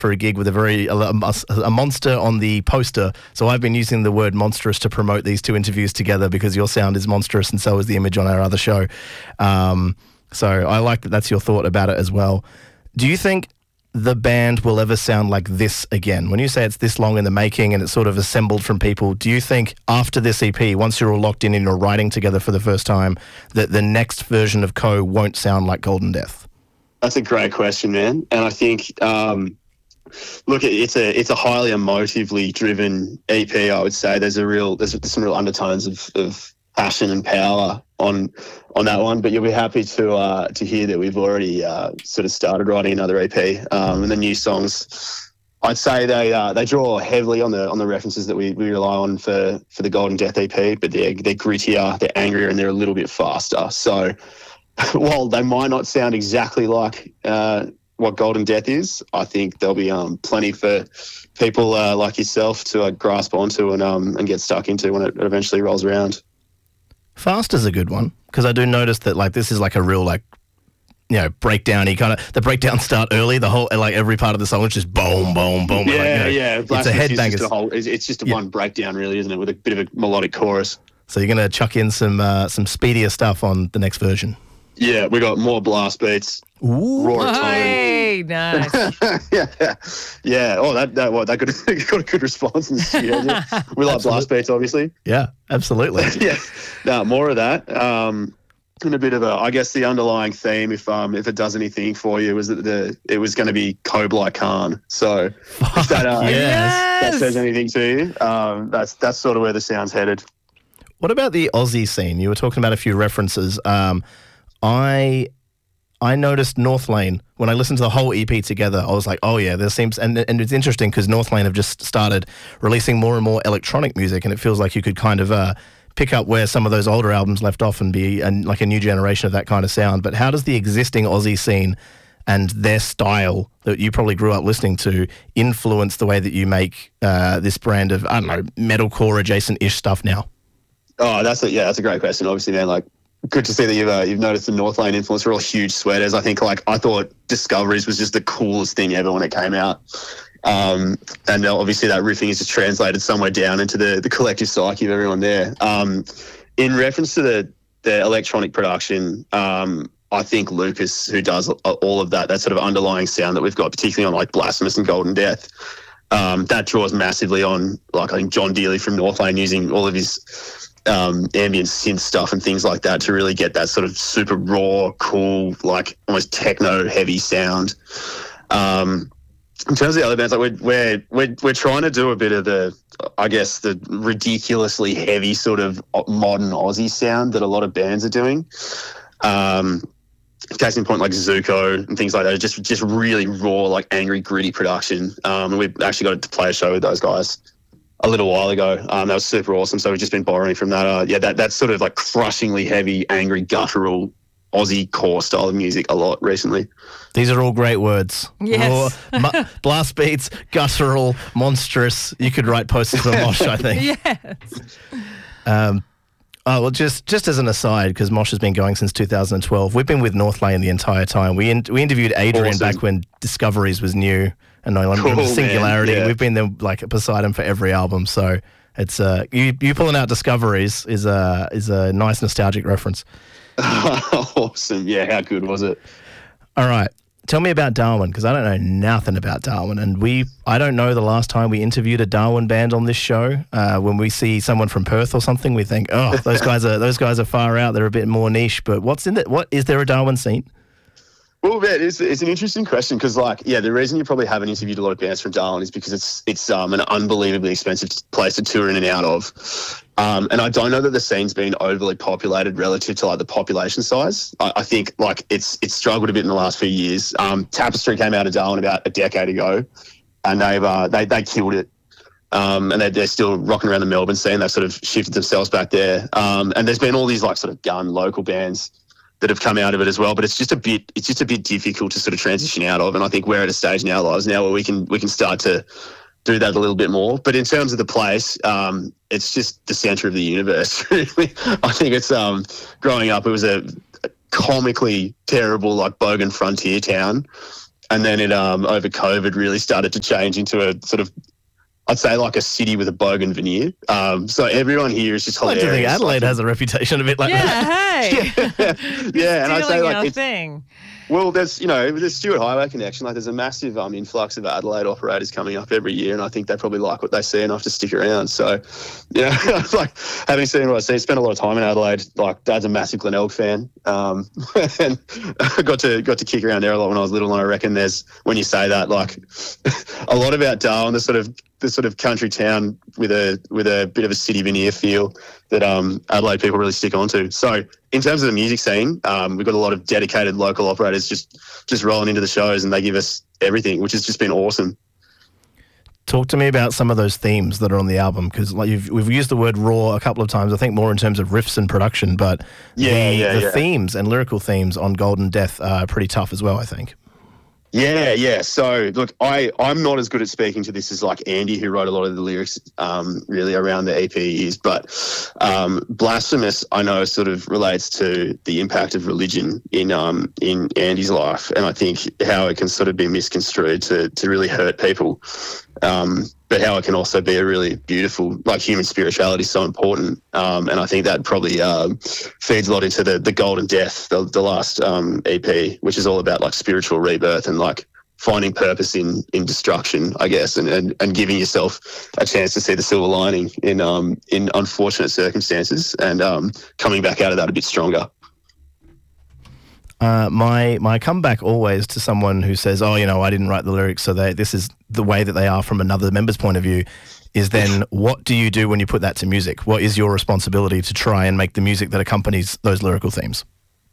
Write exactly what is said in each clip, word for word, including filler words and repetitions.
for a gig with a very a, a monster on the poster. So I've been using the word monstrous to promote these two interviews together because your sound is monstrous and so is the image on our other show. Um, so I like that that's your thought about it as well. Do you think the band will ever sound like this again? When you say it's this long in the making and it's sort of assembled from people, do you think after this E P, once you're all locked in and you're writing together for the first time, that the next version of Co won't sound like Golden Death? That's a great question, man. And I think, um, look, it's a it's a highly emotively driven E P, I would say. There's a real there's some real undertones of, of passion and power on on that one, but you'll be happy to uh, to hear that we've already uh, sort of started writing another E P, um, and the new songs, I'd say they uh, they draw heavily on the on the references that we, we rely on for, for the Golden Death E P, but they're they're grittier, they're angrier, and they're a little bit faster. So while they might not sound exactly like uh, what Golden Death is, I think there'll be um, plenty for people uh, like yourself to uh, grasp onto and um, and get stuck into when it eventually rolls around. Fast is a good one, because I do notice that like this is like a real like, you know, breakdown-y kind of, the breakdowns start early, the whole, like every part of the song is just boom, boom, boom. Yeah, like, you know, yeah. It's a headbanger. It's, whole, it's, it's just a yeah. one breakdown really, isn't it, with a bit of a melodic chorus. So you're going to chuck in some uh, some speedier stuff on the next version. Yeah, we got more blast beats. Ooh. Raw Hey, nice. yeah, yeah. Oh, that that what that got got a good response in the studio. Yeah. We like blast beats, obviously. Yeah, absolutely. yeah, no, more of that. Um, and a bit of a, I guess the underlying theme, if um if it does anything for you, is that the it was going to be Kublai Khan. So if that uh, yes. that says anything to you, um, that's that's sort of where the sound's headed. What about the Aussie scene? You were talking about a few references. Um, I I noticed North Lane when I listened to the whole E P together. I was like, oh yeah, there seems, and and it's interesting because North Lane have just started releasing more and more electronic music, and it feels like you could kind of uh, pick up where some of those older albums left off and be an, like a new generation of that kind of sound. But how does the existing Aussie scene and their style that you probably grew up listening to influence the way that you make uh, this brand of, I don't know, metalcore adjacent-ish stuff now? Oh, that's a, yeah, that's a great question. Obviously, man, like, good to see that you've uh, you've noticed the North Lane influence. We're all huge sweaters. I think, like, I thought Discoveries was just the coolest thing ever when it came out. Um, and obviously that riffing is just translated somewhere down into the, the collective psyche of everyone there. Um, in reference to the, the electronic production, um, I think Lucas, who does all of that, that sort of underlying sound that we've got, particularly on like Blasphemous and Golden Death, um, that draws massively on, like, I think John Dealey from North Lane using all of his um, ambient synth stuff and things like that to really get that sort of super raw, cool, like almost techno heavy sound. Um, in terms of the other bands, like we're, we're we're we're trying to do a bit of the, I guess, the ridiculously heavy sort of modern Aussie sound that a lot of bands are doing. Um, case in point, like Zuko and things like that, just just really raw, like angry, gritty production. Um, and we actually got to play a show with those guys a little while ago. Um, that was super awesome. So we've just been borrowing from that. Uh, yeah, that that sort of like crushingly heavy, angry, guttural Aussie core style of music a lot recently. These are all great words. Yes. Raw, mu- blast beats, guttural, monstrous. You could write posters for Mosh, I think. Yes. Um, oh, well, just just as an aside, because Mosh has been going since two thousand twelve, we've been with North Lane the entire time. We in, we interviewed Adrian awesome. back when Discoveries was new and no longer Cool, Singularity. man. Yeah. We've been there like beside him for every album. So it's uh, you you pulling out Discoveries is a is a nice nostalgic reference. Awesome. Yeah, how good was it? All right. Tell me about Darwin, because I don't know nothing about Darwin. And we, I don't know the last time we interviewed a Darwin band on this show. Uh, when we see someone from Perth or something, we think, oh, those guys are those guys are far out. They're a bit more niche. But what's in it? What is there a Darwin scene? Well, man, it's, it's an interesting question because, like, yeah, the reason you probably haven't interviewed a lot of bands from Darwin is because it's it's um, an unbelievably expensive place to tour in and out of. Um, and I don't know that the scene's been overly populated relative to, like, the population size. I, I think, like, it's it's struggled a bit in the last few years. Um, Tapestry came out of Darwin about a decade ago, and they've uh, they they killed it. Um, and they're, they're still rocking around the Melbourne scene. They've sort of shifted themselves back there. Um, and there's been all these, like, sort of gun local bands that have come out of it as well, but it's just a bit it's just a bit difficult to sort of transition out of. And I think we're at a stage in our lives now where we can we can start to do that a little bit more. But in terms of the place, um, it's just the centre of the universe. Really, I think it's um, growing up, it was a, a comically terrible, like, bogan frontier town. and then it um over COVID really started to change into a sort of, I'd say like a city with a bogan veneer. Um, so everyone here is just I like hilarious. to think Adelaide Like, has a reputation a bit like that. Yeah, hey. yeah, yeah, and I'd say Stealing like our it's, thing. well, there's, you know, the Stuart Highway connection, like there's a massive um, influx of Adelaide operators coming up every year, and I think they probably like what they see enough to stick around. So, yeah, like having seen what I see, spent a lot of time in Adelaide. Like, Dad's a massive Glenelg fan, um, and I got to got to kick around there a lot when I was little. And I reckon there's, when you say that, like a lot about Darwin, the sort of the sort of country town with a with a bit of a city veneer feel that um, Adelaide people really stick onto. So in terms of the music scene, um, we've got a lot of dedicated local operators just just rolling into the shows, and they give us everything, which has just been awesome. Talk to me about some of those themes that are on the album, because like you've, we've used the word raw a couple of times, I think more in terms of riffs and production, but Yeah, the, yeah, the yeah. themes and lyrical themes on Golden Death are pretty tough as well, I think. Yeah, yeah. So look, I, I'm not as good at speaking to this as like Andy, who wrote a lot of the lyrics um, really around the E P is, but um, Blasphemous, I know, sort of relates to the impact of religion in um, in Andy's life, and I think how it can sort of be misconstrued to to really hurt people, um, but how it can also be a really beautiful, like human spirituality is so important, um, and I think that probably um, feeds a lot into the the Golden Death, the, the last um, E P, which is all about like spiritual rebirth and like finding purpose in in destruction, I guess, and, and, and giving yourself a chance to see the silver lining in um in unfortunate circumstances, and um, coming back out of that a bit stronger. Uh, my my comeback always to someone who says, "Oh, you know, I didn't write the lyrics, so they, this is the way that they are from another member's point of view," is then what do you do when you put that to music? What is your responsibility to try and make the music that accompanies those lyrical themes?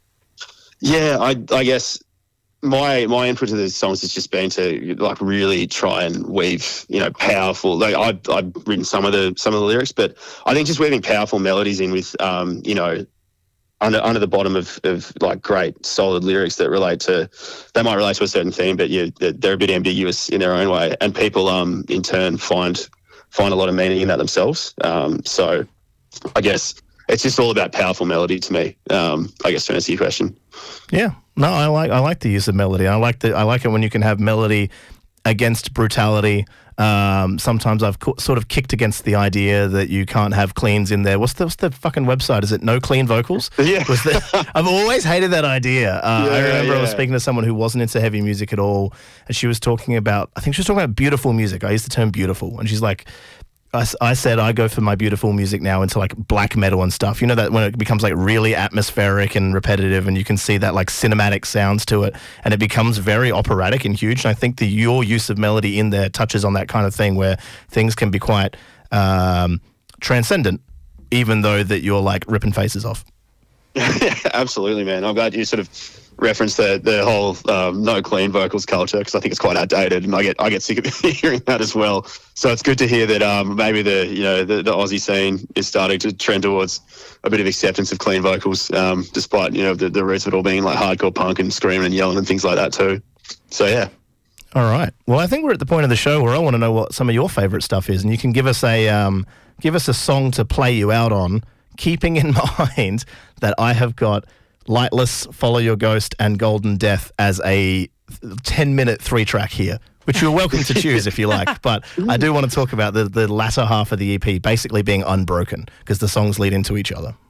Yeah, I I guess my my input to the songs has just been to like really try and weave, you know, powerful. Like I I've written some of the some of the lyrics, but I think just weaving powerful melodies in with um you know. Under under the bottom of, of like great solid lyrics that relate to, they might relate to a certain theme, but yeah, they're, they're a bit ambiguous in their own way, and people um in turn find find a lot of meaning in that themselves. Um, so I guess it's just all about powerful melody to me. Um, I guess to answer your question. Yeah, no, I like I like the use of melody. I like the I like it when you can have melody against brutality. Um, sometimes I've co- sort of kicked against the idea that you can't have cleans in there. What's the, what's the fucking website? Is it No Clean Vocals? Yeah. Was the, I've always hated that idea. Uh, Yeah, I remember I was yeah. speaking to someone who wasn't into heavy music at all, and she was talking about, I think she was talking about beautiful music. I used the term beautiful, and she's like, I, s- I said I go for my beautiful music now into like black metal and stuff. You know that when it becomes like really atmospheric and repetitive, and you can see that like cinematic sounds to it, and it becomes very operatic and huge. And I think the your use of melody in there touches on that kind of thing where things can be quite um, transcendent, even though that you're like ripping faces off. Yeah, absolutely, man. I'm glad you sort of referenced the the whole um, no clean vocals culture, because I think it's quite outdated, and I get I get sick of hearing that as well. So it's good to hear that um, maybe the you know the, the Aussie scene is starting to trend towards a bit of acceptance of clean vocals, um, despite you know the, the roots of it all being like hardcore punk and screaming and yelling and things like that too. So yeah. All right. Well, I think we're at the point of the show where I want to know what some of your favourite stuff is, and you can give us a um, give us a song to play you out on, keeping in mind that I have got Lightless, Follow Your Ghost, and Golden Death as a ten-minute three-track here, which you're welcome to choose if you like. But I do want to talk about the, the latter half of the E P basically being unbroken, because the songs lead into each other.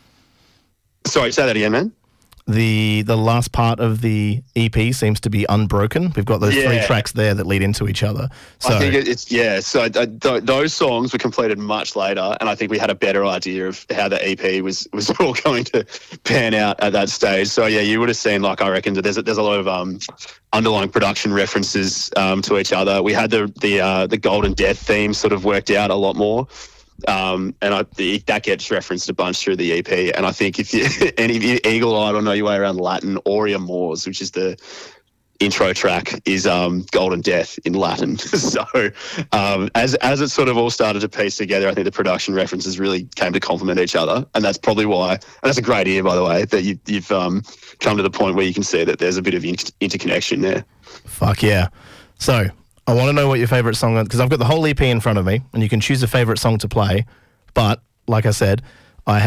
Sorry, say that again, man. The the last part of the E P seems to be unbroken. We've got those three Yeah. tracks there that lead into each other. So I think it- it's yeah. So uh, th- those songs were completed much later, and I think we had a better idea of how the E P was was all going to pan out at that stage. So yeah, you would have seen, like, I reckon that there's a, there's a lot of um, underlying production references um, to each other. We had the the uh, the Golden Death theme sort of worked out a lot more. Um, and I, the, that gets referenced a bunch through the E P. And I think if you any of you eagle-eyed or know your way around Latin, Aurea Mors, which is the intro track, is um, Golden Death in Latin. So um, as as it sort of all started to piece together, I think the production references really came to complement each other, and that's probably why. And that's a great ear, by the way, that you, you've um, come to the point where you can see that there's a bit of inter- interconnection there. fuck yeah. So I want to know what your favourite song is, because I've got the whole E P in front of me, and you can choose a favourite song to play. But like I said, I have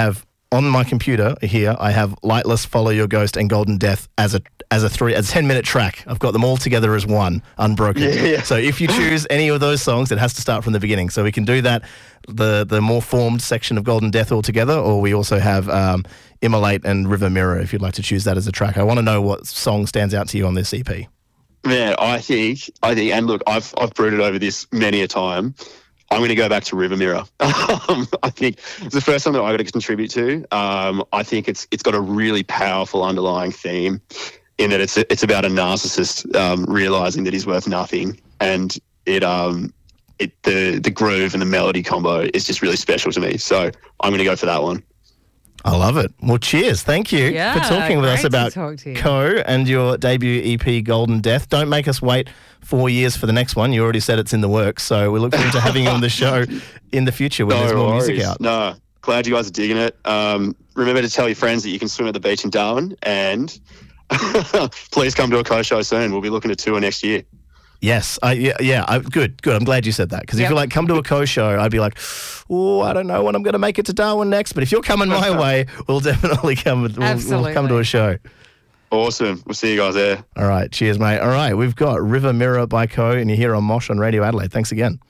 on my computer here, I have Lightless, Follow Your Ghost, and Golden Death as a as a three as a ten minute track. I've got them all together as one, unbroken. Yeah, yeah. So if you choose any of those songs, it has to start from the beginning. So we can do that, the the more formed section of Golden Death all together, or we also have um, Immolate and River Mirror if you'd like to choose that as a track. I want to know what song stands out to you on this E P. Man, I think, I think, and look, I've I've brooded over this many a time. I'm going to go back to River Mirror. um, I think it's the first song that I got to contribute to. Um, I think it's it's got a really powerful underlying theme in that it's it's about a narcissist um, realizing that he's worth nothing, and it um it the the groove and the melody combo is just really special to me. So I'm going to go for that one. I love it. Well, cheers. Thank you Yeah, for talking with us great to about talk to you. Co and your debut E P, Golden Death. Don't make us wait four years for the next one. You already said it's in the works, so we look forward to having you on the show in the future when there's more music out. No, glad you guys are digging it. Um, remember to tell your friends that you can swim at the beach in Darwin, and please come to a Co show soon. We'll be looking to tour next year. Yes, I, yeah, yeah I, good, good. I'm glad you said that, because if Yep. you're like, come to a Co show, I'd be like, oh, I don't know when I'm going to make it to Darwin next, but if you're coming my way, we'll definitely come, we'll, we'll Absolutely. come to a show. Awesome. We'll see you guys there. All right, cheers, mate. All right, we've got River Mirror by Co, and you're here on Mosh on Radio Adelaide. Thanks again.